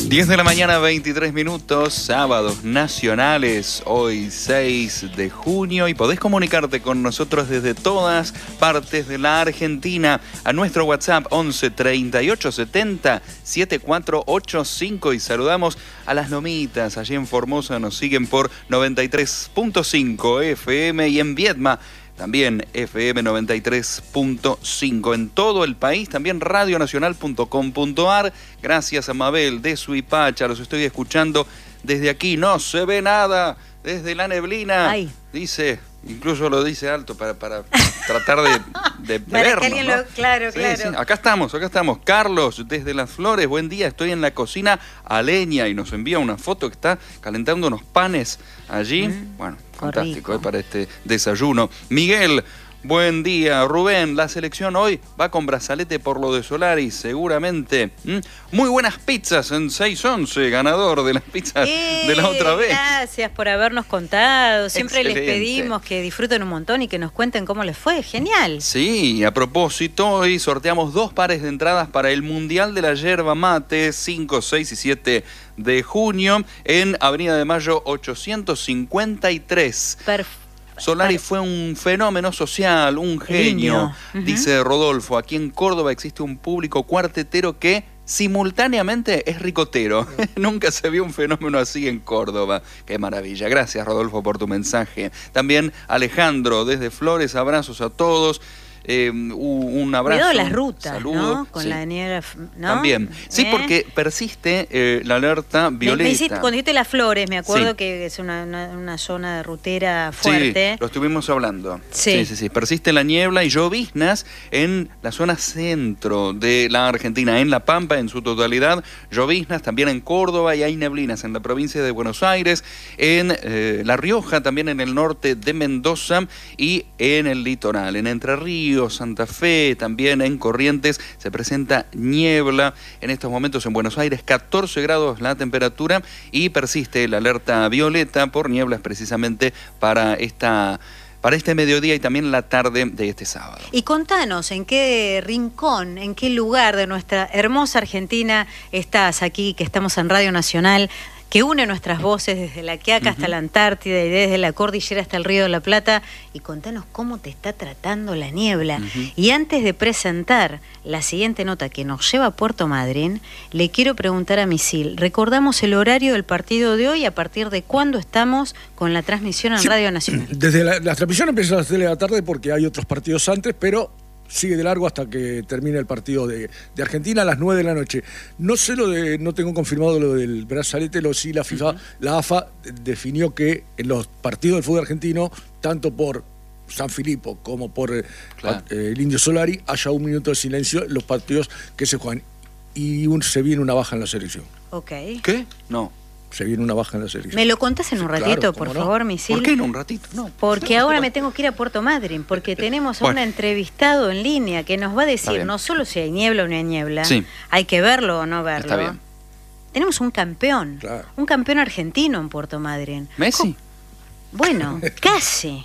10 de la mañana, 23 minutos, sábados nacionales, hoy 6 de junio, y podés comunicarte con nosotros desde todas partes de la Argentina a nuestro WhatsApp 11 38 70 7485, y saludamos a las Lomitas, allí en Formosa nos siguen por 93.5 FM, y en Viedma también FM 93.5. En todo el país, también radionacional.com.ar. Gracias a Mabel de Suipacha, los estoy escuchando desde aquí. No se ve nada desde la neblina. Ay. Dice, incluso lo dice alto para tratar de vernos, ¿no? Claro, sí, claro. Sí. Acá estamos. Carlos, desde Las Flores, buen día. Estoy en la cocina a leña y nos envía una foto que está calentando unos panes allí. Bueno, fantástico para este desayuno. Miguel, buen día. Rubén, la selección hoy va con brazalete por lo de Solari, seguramente. Muy buenas pizzas en 611, ganador de las pizzas de la otra vez. Gracias por habernos contado. Siempre Excelente. Les pedimos que disfruten un montón y que nos cuenten cómo les fue. Genial. Sí, a propósito, hoy sorteamos 2 pares de entradas para el Mundial de la Yerba Mate, 5, 6 y 7 de junio, en Avenida de Mayo 853. Perfecto. Solari fue un fenómeno social, un genio, dice Rodolfo. Aquí en Córdoba existe un público cuartetero que simultáneamente es ricotero. Nunca se vio un fenómeno así en Córdoba. Qué maravilla. Gracias, Rodolfo, por tu mensaje. También Alejandro, desde Flores, abrazos a todos. Un abrazo. Cuidado las rutas, saludo, ¿no? Con la niebla, ¿no? También. Sí, porque persiste la alerta violeta. Cuando dijiste Las Flores, me acuerdo Sí. que es una zona de rutera fuerte. Sí, lo estuvimos hablando. Sí. Sí. Persiste la niebla y lloviznas en la zona centro de la Argentina, en La Pampa en su totalidad, lloviznas también en Córdoba, y hay neblinas en la provincia de Buenos Aires, en La Rioja, también en el norte de Mendoza y en el litoral, en Entre Ríos, Santa Fe, también en Corrientes se presenta niebla. En estos momentos en Buenos Aires 14 grados la temperatura, y persiste la alerta violeta por nieblas precisamente para este mediodía y también la tarde de este sábado. Y contanos, ¿en qué rincón, en qué lugar de nuestra hermosa Argentina estás aquí, que estamos en Radio Nacional, que une nuestras voces desde la Quiaca hasta la Antártida y desde la cordillera hasta el Río de la Plata? Y contanos cómo te está tratando la niebla. Y antes de presentar la siguiente nota que nos lleva a Puerto Madryn, le quiero preguntar a Misil, ¿recordamos el horario del partido de hoy? ¿A partir de cuándo estamos con la transmisión en Radio Nacional? Desde la transmisión empieza a las 3 de la tarde porque hay otros partidos antes, pero sigue de largo hasta que termine el partido de Argentina a las 9 de la noche. No sé no tengo confirmado lo del brazalete, sí la FIFA, la AFA definió que en los partidos del fútbol argentino, tanto por San Filipo como por el Indio Solari, haya 1 minuto de silencio en los partidos que se juegan. Y se viene una baja en la selección. Ok. ¿Qué? No. Se viene una baja en la selección. ¿Me lo contás en un ratito, claro, por no? favor, Misil? ¿Por qué en un ratito? No. Porque ahora me tengo que ir a Puerto Madryn, porque tenemos a un entrevistado en línea que nos va a decir no solo si hay niebla o no hay niebla, hay que verlo o no verlo. Está bien. Tenemos un campeón, un campeón argentino en Puerto Madryn. ¿Messi? Bueno, casi.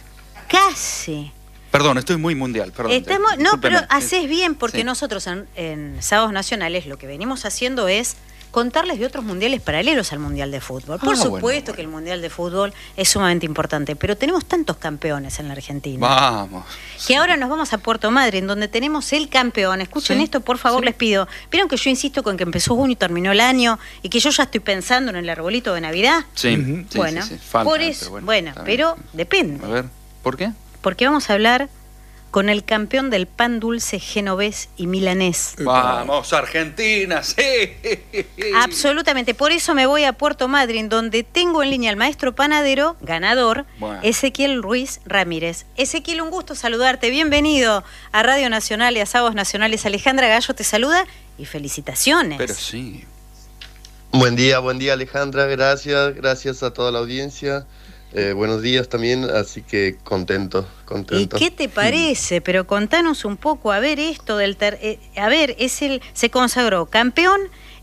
Perdón, estoy muy mundial, perdón. No, pero haces bien, porque nosotros en Sábados Nacionales lo que venimos haciendo es contarles de otros mundiales paralelos al Mundial de Fútbol. Por supuesto que el Mundial de Fútbol es sumamente importante, pero tenemos tantos campeones en la Argentina. Vamos. Que ahora nos vamos a Puerto Madryn, donde tenemos el campeón. Escuchen esto, por favor, les pido. ¿Vieron que yo insisto con que empezó junio y terminó el año, y que yo ya estoy pensando en el arbolito de Navidad? Sí. Bueno, Falta, por eso, pero depende. A ver, ¿por qué? Porque vamos a hablar con el campeón del pan dulce genovés y milanés. ¡Vamos, Argentina! ¡Sí! Absolutamente. Por eso me voy a Puerto Madryn, donde tengo en línea al maestro panadero, ganador, Ezequiel Ruiz Ramírez. Ezequiel, un gusto saludarte. Bienvenido a Radio Nacional y a Sábados Nacionales. Alejandra Gallo te saluda y felicitaciones. Pero sí. Buen día Alejandra. Gracias a toda la audiencia. Buenos días también, así que contento. ¿Y qué te parece? Pero contanos un poco, a ver, esto del... se consagró campeón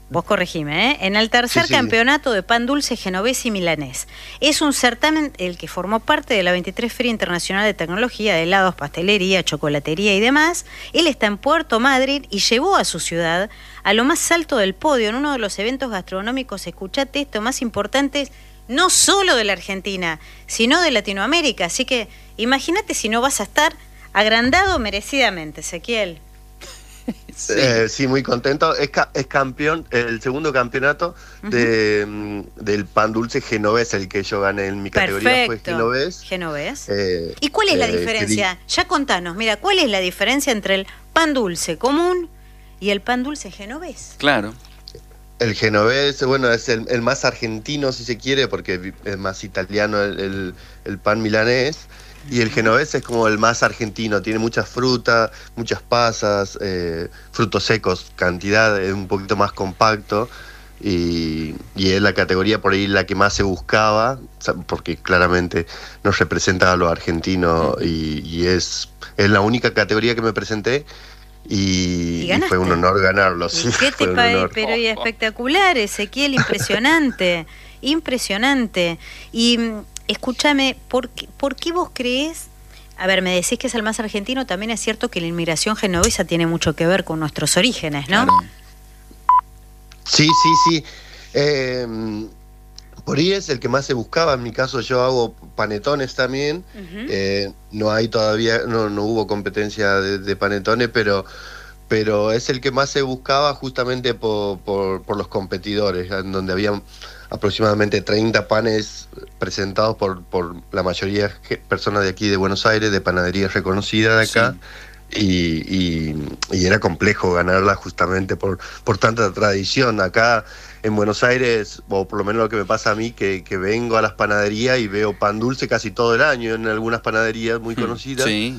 vos corregime, en el tercer Sí. campeonato de pan dulce genovés y milanés. Es un certamen el que formó parte de la 23 Feria Internacional de Tecnología de helados, pastelería, chocolatería y demás. Él está en Puerto Madryn y llevó a su ciudad a lo más alto del podio en uno de los eventos gastronómicos, escuchate esto, más importantes, no solo de la Argentina, sino de Latinoamérica. Así que imagínate si no vas a estar agrandado merecidamente, Ezequiel. Sí. Sí, muy contento. Es campeón, el segundo campeonato del pan dulce genovés, el que yo gané en mi categoría fue genovés. Genovés. ¿Y cuál es la diferencia? Ya contanos, mira, ¿cuál es la diferencia entre el pan dulce común y el pan dulce genovés? Claro. El genovés, bueno, es el más argentino, si se quiere, porque es más italiano el pan milanés. Y el genovés es como el más argentino, tiene mucha fruta, muchas pasas, frutos secos, cantidad, es un poquito más compacto y es la categoría por ahí la que más se buscaba, porque claramente nos representa a lo argentino y es la única categoría que me presenté y fue un honor ganarlo. Sí, ¿Qué te parece? Pero y espectacular, Ezequiel, impresionante, impresionante. Y escúchame, ¿por qué vos crees? A ver, me decís que es el más argentino, también es cierto que la inmigración genovesa tiene mucho que ver con nuestros orígenes, ¿no? Claro. Sí. Por ahí es el que más se buscaba. En mi caso yo hago panetones también. No hay todavía, no hubo competencia de panetones, pero es el que más se buscaba justamente por los competidores, en donde había aproximadamente 30 panes presentados por la mayoría de personas de aquí de Buenos Aires, de panaderías reconocidas de acá. Sí. Y era complejo ganarla justamente por tanta tradición. Acá en Buenos Aires, o por lo menos lo que me pasa a mí, que vengo a las panaderías y veo pan dulce casi todo el año en algunas panaderías muy conocidas. Sí.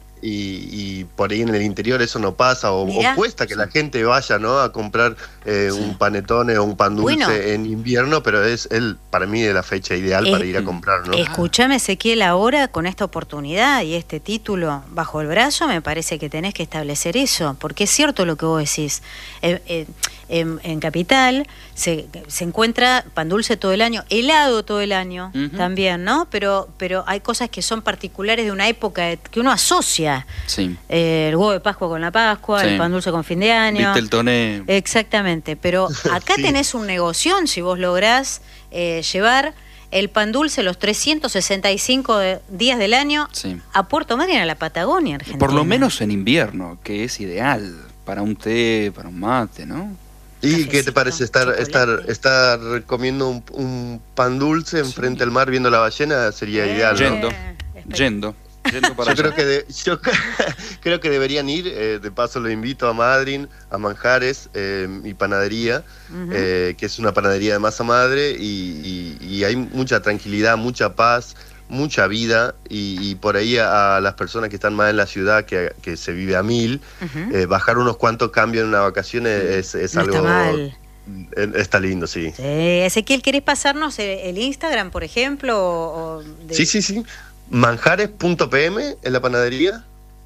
Y por ahí en el interior eso no pasa, o cuesta que la gente vaya, ¿no?, a comprar un panetone o un pan dulce en invierno, pero es para mí es la fecha ideal para ir a comprar, ¿no? Escúchame, Ezequiel, ahora con esta oportunidad y este título bajo el brazo, me parece que tenés que establecer eso, porque es cierto lo que vos decís. En Capital se encuentra pan dulce todo el año, helado todo el año también, ¿no? Pero hay cosas que son particulares de una época que uno asocia. Sí. El huevo de Pascua con la Pascua, el pan dulce con fin de año. ¿Viste el toné? Exactamente, pero acá tenés un negoción si vos lográs llevar el pan dulce los 365 días del año a Puerto Madryn, a la Patagonia Argentina. Por lo menos en invierno, que es ideal para un té, para un mate, ¿no? ¿Y qué te parece estar comiendo un pan dulce enfrente al mar viendo la ballena? Sería ideal, ¿no? Yendo para yo creo que deberían ir, de paso lo invito a Madryn, a Manjares, mi panadería, que es una panadería de masa madre y hay mucha tranquilidad, mucha paz, mucha vida y por ahí a las personas que están más en la ciudad, que se vive a 1000, bajar unos cuantos cambios en una vacación es no algo... Está mal. Está lindo, sí. Ezequiel, ¿querés pasarnos el Instagram, por ejemplo? Sí. Manjares.pm en la panadería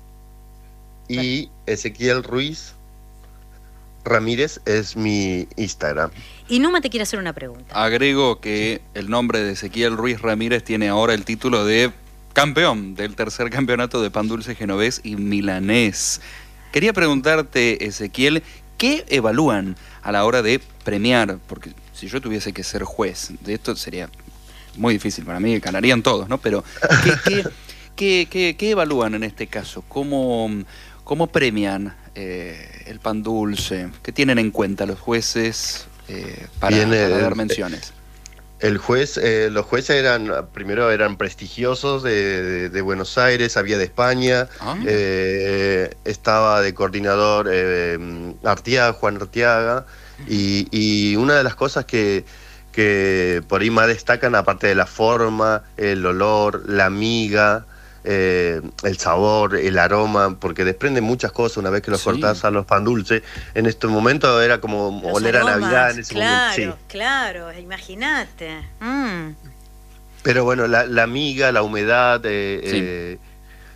y Ezequiel Ruiz Ramírez es mi Instagram. Y Numa te quiere hacer una pregunta. Agrego que el nombre de Ezequiel Ruiz Ramírez tiene ahora el título de campeón del tercer campeonato de pan dulce genovés y milanés. Quería preguntarte, Ezequiel, ¿qué evalúan a la hora de premiar? Porque si yo tuviese que ser juez de esto sería muy difícil para mí, ganarían todos, ¿no? Pero ¿qué evalúan en este caso? ¿Cómo premian el pan dulce? ¿Qué tienen en cuenta los jueces para dar menciones? Los jueces eran prestigiosos de Buenos Aires, había de España, estaba de coordinador Juan Artiaga, y una de las cosas que por ahí más destacan, aparte de la forma, el olor, la miga, el sabor, el aroma, porque desprenden muchas cosas una vez que los cortás a los pan dulces. En este momento era como los oler aromas, a Navidad en ese momento. Sí. Claro, imagínate. Pero bueno, la miga, la humedad, es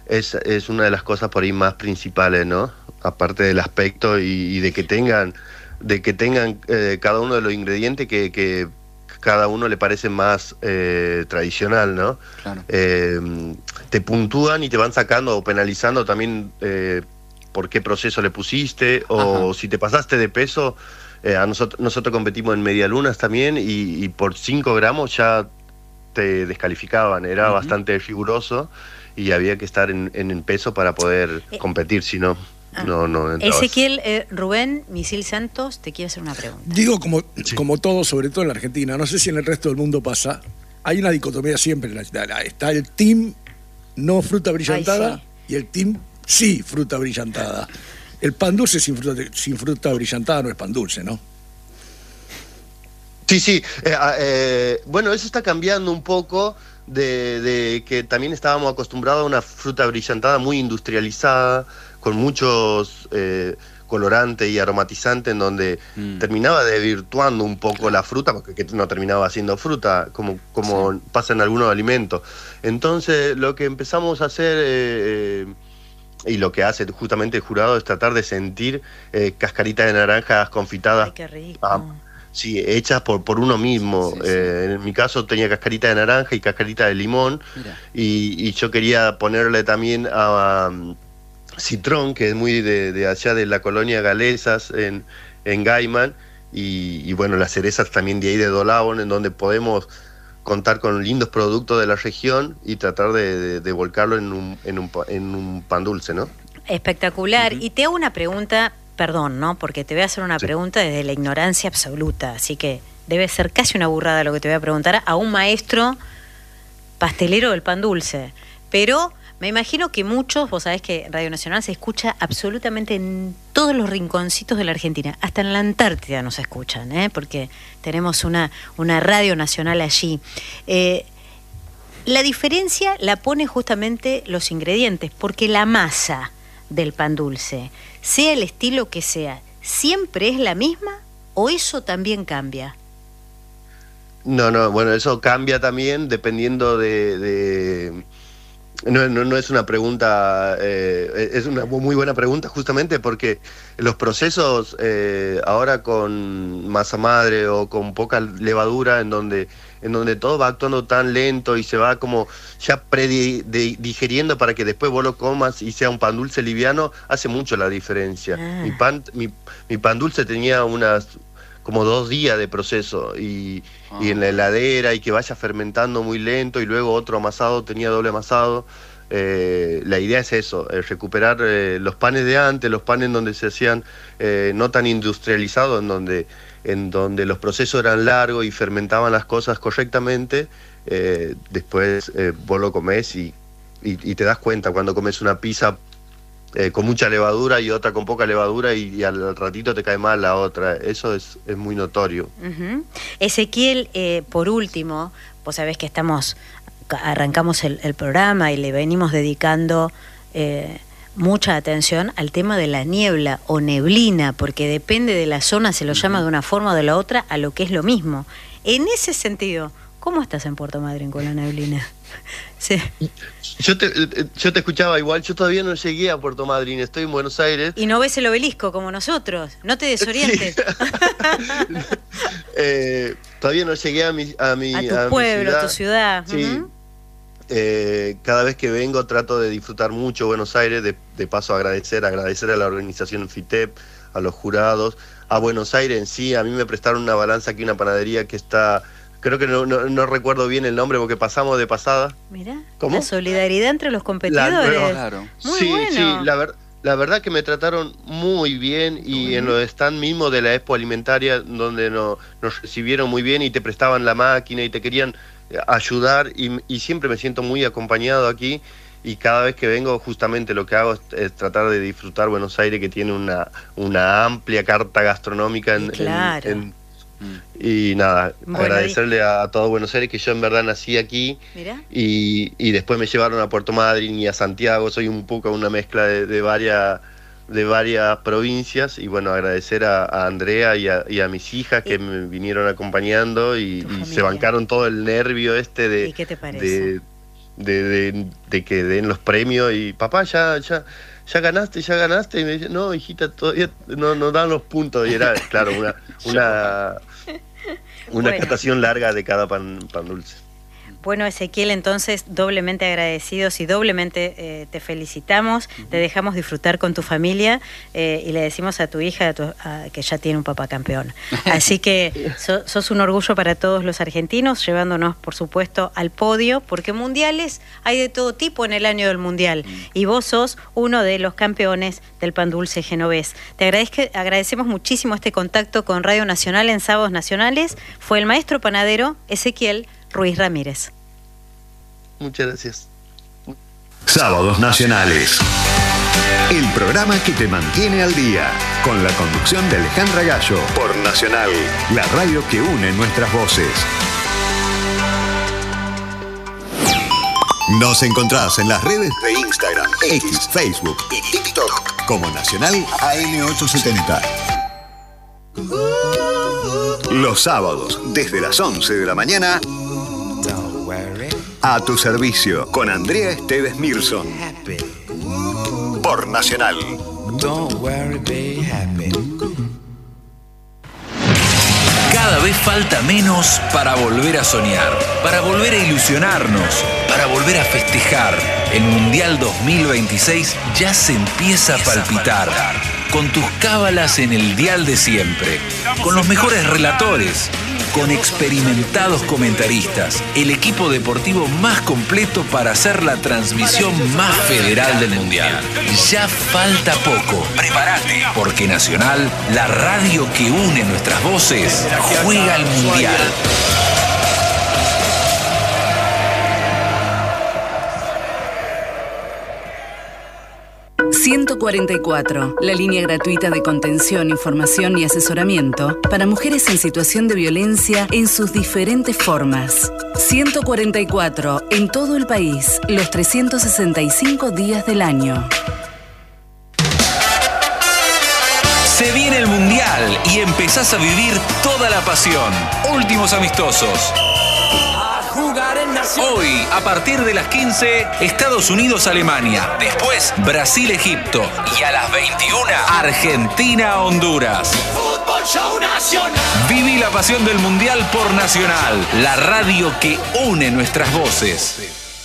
una de las cosas por ahí más principales, ¿no? Aparte del aspecto y de que tengan de que tengan cada uno de los ingredientes que cada uno le parece más tradicional, ¿no? Claro. Te puntúan y te van sacando o penalizando también por qué proceso le pusiste, o si te pasaste de peso. Nosotros competimos en medialunas también y por 5 gramos ya te descalificaban, era bastante riguroso y había que estar en peso para poder competir, si no, no entrabas. Ezequiel, Rubén Misil Santos te quiere hacer una pregunta. Digo, como todo, sobre todo en la Argentina, no sé si en el resto del mundo pasa, hay una dicotomía siempre. Está el team no fruta brillantada y el team sí fruta brillantada. El pan dulce sin fruta brillantada no es pan dulce, ¿no? Sí. Bueno, eso está cambiando un poco de que también estábamos acostumbrados a una fruta brillantada muy industrializada, con muchos colorantes y aromatizantes, en donde terminaba desvirtuando un poco la fruta, porque no terminaba siendo fruta, como pasa en algunos alimentos. Entonces, lo que empezamos a hacer... y lo que hace justamente el jurado es tratar de sentir cascaritas de naranjas confitadas. Ay, qué rico. Sí, hechas por uno mismo. Sí. En mi caso tenía cascarita de naranja y cascarita de limón. Y yo quería ponerle también a citrón, que es muy de allá de la colonia Galesas, en Gaiman. Y bueno, las cerezas también de ahí de Dolabón, en donde podemos contar con lindos productos de la región y tratar de volcarlo en un pan dulce, ¿no? Espectacular. Y te hago una pregunta, perdón, ¿no? Porque te voy a hacer una pregunta desde la ignorancia absoluta, así que debe ser casi una burrada lo que te voy a preguntar a un maestro pastelero del pan dulce. Pero me imagino que muchos, vos sabés que Radio Nacional se escucha absolutamente en todos los rinconcitos de la Argentina, hasta en la Antártida nos escuchan, porque tenemos una Radio Nacional allí. La diferencia la pone justamente los ingredientes, porque la masa del pan dulce, sea el estilo que sea, ¿siempre es la misma o eso también cambia? No, bueno, eso cambia también dependiendo No es una pregunta, es una muy buena pregunta justamente porque los procesos ahora con masa madre o con poca levadura en donde todo va actuando tan lento y se va como ya digeriendo para que después vos lo comas y sea un pan dulce liviano, hace mucho la diferencia. Mi pan dulce tenía como 2 días de proceso y en la heladera y que vaya fermentando muy lento y luego otro amasado, tenía doble amasado. La idea es eso, recuperar los panes de antes, los panes donde se hacían no tan industrializados, en donde los procesos eran largos y fermentaban las cosas correctamente. Después vos lo comés y te das cuenta cuando comes una pizza con mucha levadura y otra con poca levadura y al ratito te cae mal la otra. Eso es muy notorio. Ezequiel, por último, vos sabés que arrancamos el programa y le venimos dedicando mucha atención al tema de la niebla o neblina, porque depende de la zona, se lo llama de una forma o de la otra, a lo que es lo mismo. En ese sentido, ¿cómo estás en Puerto Madryn con la neblina? Sí. Yo te escuchaba igual, yo todavía no llegué a Puerto Madryn, estoy en Buenos Aires. Y no ves el obelisco como nosotros, no te desorientes. Todavía no llegué a tu pueblo, a tu ciudad. Sí. Cada vez que vengo trato de disfrutar mucho Buenos Aires, de paso agradecer a la organización FITEP, a los jurados, a Buenos Aires en sí. A mí me prestaron una balanza aquí, una panadería que está... Creo que no recuerdo bien el nombre porque pasamos de pasada. Mirá, ¿cómo? La solidaridad entre los competidores. Claro. Muy sí, bueno. Sí, la verdad que me trataron muy bien y en los stand mismos de la Expo Alimentaria donde nos recibieron muy bien y te prestaban la máquina y te querían ayudar y siempre me siento muy acompañado aquí y cada vez que vengo justamente lo que hago es tratar de disfrutar Buenos Aires, que tiene una amplia carta gastronómica y nada, bueno, agradecerle a todo Buenos Aires, que yo en verdad nací aquí. Mirá. Y después me llevaron a Puerto Madryn y a Santiago, soy un poco una mezcla de varias provincias y bueno, agradecer a Andrea y a mis hijas que me vinieron acompañando y se bancaron todo el nervio ¿Y qué te parece? de que den los premios y papá ya ¿ya ganaste? Y me dice, no, hijita, todavía no dan los puntos. Y era, claro, una catación larga de cada pan dulce. Bueno, Ezequiel, entonces doblemente agradecidos y doblemente te felicitamos, te dejamos disfrutar con tu familia y le decimos a tu hija que ya tiene un papá campeón. Así que sos un orgullo para todos los argentinos, llevándonos, por supuesto, al podio, porque mundiales hay de todo tipo en el año del mundial y vos sos uno de los campeones del pan dulce genovés. Te agradecemos muchísimo este contacto con Radio Nacional en Sábados Nacionales. Fue el maestro panadero Ezequiel Ruiz Ramírez. Muchas gracias. Sábados Nacionales. El programa que te mantiene al día. Con la conducción de Alejandra Gallo. Por Nacional, la radio que une nuestras voces. Nos encontrás en las redes de Instagram, X, Facebook y TikTok como Nacional AM870. Los sábados, desde las 11 de la mañana, a tu servicio, con Andrea Esteves Mirson. Por Nacional. Cada vez falta menos para volver a soñar, para volver a ilusionarnos, para volver a festejar. El Mundial 2026 ya se empieza a palpitar. Con tus cábalas en el dial de siempre, con los mejores relatores, con experimentados comentaristas, el equipo deportivo más completo para hacer la transmisión más federal del Mundial. Ya falta poco. Prepárate, porque Nacional, la radio que une nuestras voces, juega al Mundial. 144, la línea gratuita de contención, información y asesoramiento para mujeres en situación de violencia en sus diferentes formas. 144, en todo el país, los 365 días del año. Se viene el Mundial y empezás a vivir toda la pasión. Últimos amistosos. Hoy, a partir de las 15, Estados Unidos-Alemania. Después, Brasil-Egipto. Y a las 21, Argentina-Honduras. Viví la pasión del Mundial por Nacional, la radio que une nuestras voces.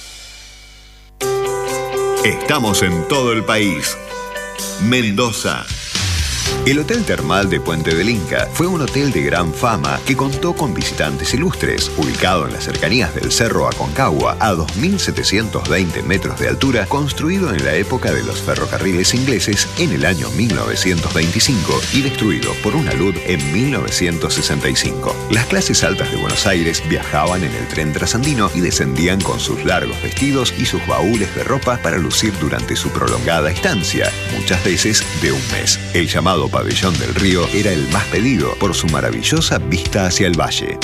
Estamos en todo el país. Mendoza. El Hotel Termal de Puente del Inca fue un hotel de gran fama que contó con visitantes ilustres, ubicado en las cercanías del Cerro Aconcagua, a 2.720 metros de altura, construido en la época de los ferrocarriles ingleses en el año 1925 y destruido por una luz en 1965. Las clases altas de Buenos Aires viajaban en el tren trasandino y descendían con sus largos vestidos y sus baúles de ropa para lucir durante su prolongada estancia, muchas veces de un mes. El llamado Pabellón del Río era el más pedido por su maravillosa vista hacia el valle.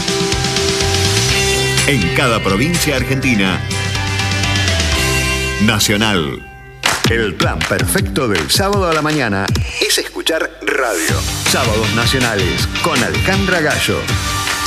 En cada provincia argentina, Nacional. El plan perfecto del sábado a la mañana es escuchar radio. Sábados Nacionales con Alejandra Gallo.